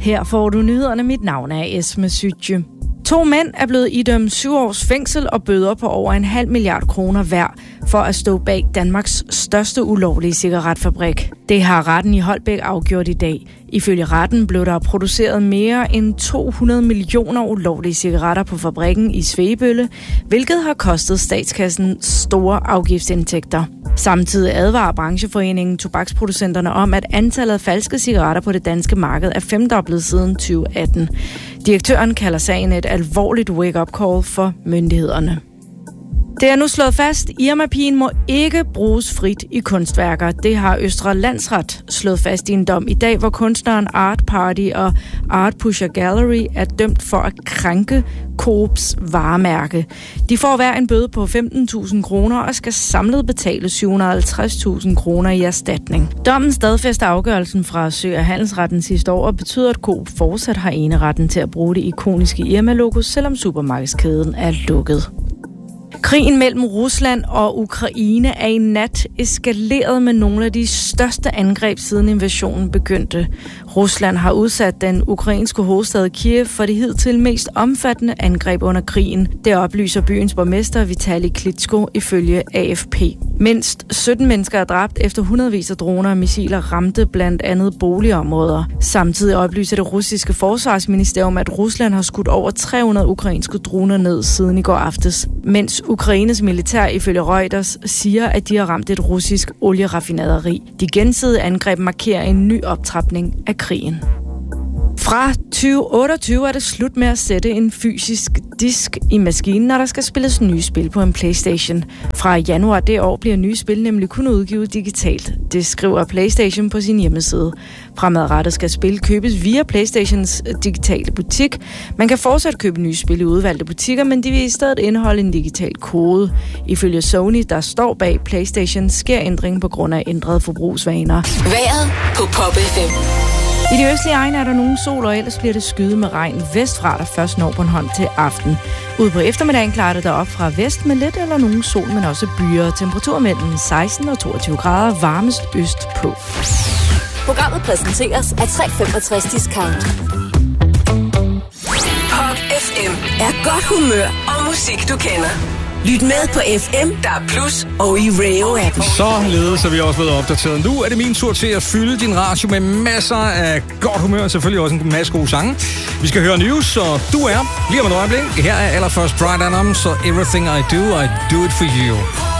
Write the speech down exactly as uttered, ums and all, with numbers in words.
Her får du nyhederne. Mit navn er Esme Sytje. To mænd er blevet idømt syv års fængsel og bøder på over en halv milliard kroner hver for at stå bag Danmarks største ulovlige cigaretfabrik. Det har retten i Holbæk afgjort i dag. Ifølge retten blev der produceret mere end to hundrede millioner ulovlige cigaretter på fabrikken i Svebølle, hvilket har kostet statskassen store afgiftsindtægter. Samtidig advarer brancheforeningen tobaksproducenterne om, at antallet af falske cigaretter på det danske marked er femdoblet siden tyve atten. Direktøren kalder sagen et alvorligt wake-up call for myndighederne. Det er nu slået fast, at Irma-pigen må ikke bruges frit i kunstværker. Det har Østre Landsret slået fast i en dom i dag, hvor kunstneren Art Party og Art Pusher Gallery er dømt for at krænke Coops varemærke. De får hver en bøde på femten tusind kroner og skal samlet betale syv hundrede og halvtreds tusind kroner i erstatning. Dommen stadfæster afgørelsen fra Sø- og Handelsretten sidste år og betyder, at Coop fortsat har eneretten til at bruge det ikoniske Irma-logo, selvom supermarkedskæden er lukket. Krigen mellem Rusland og Ukraine er i nat eskaleret med nogle af de største angreb siden invasionen begyndte. Rusland har udsat den ukrainske hovedstad Kiev for det hidtil mest omfattende angreb under krigen. Det oplyser byens borgmester Vitali Klitschko ifølge A F P. Mindst sytten mennesker er dræbt efter hundredvis af droner og missiler ramte blandt andet boligområder. Samtidig oplyser det russiske forsvarsministerium, at Rusland har skudt over tre hundrede ukrainske droner ned siden i går aftes, mens Ukraines militær ifølge Reuters siger, at de har ramt et russisk olieraffinaderi. De gensidige angreb markerer en ny optrapning af krigen. Fra tyve otteogtyve er det slut med at sætte en fysisk disk i maskinen, når der skal spilles nye spil på en PlayStation. Fra januar det år bliver nye spil nemlig kun udgivet digitalt. Det skriver PlayStation på sin hjemmeside. Fremadrettet skal spil købes via PlayStations digitale butik. Man kan fortsat købe nye spil i udvalgte butikker, men de vil i stedet indeholde en digital kode. Ifølge Sony, der står bag PlayStation, sker ændringen på grund af ændrede forbrugsvaner. Vejret på Pop F M. I de østlige egne er der nogen sol, og ellers bliver det skyet med regn vestfra, der først når Bornholm til aften. Ude på eftermiddagen klarer det derop fra vest med lidt eller nogen sol, men også byer. Temperatur mellem seksten og toogtyve grader, varmest øst på. Programmet præsenteres af tre femogtres Discount. Pop F M er godt humør og musik, du kender. Lyt med på F M, der er plus, og i Rayo-appen. Således er vi også blevet opdateret. Nu er det min tur til at fylde din radio med masser af godt humør, og selvfølgelig også en masse gode sange. Vi skal høre news, og du er lige om et øjeblik. Her er allerførst Bryan Adams, så Everything I Do, I Do It For You.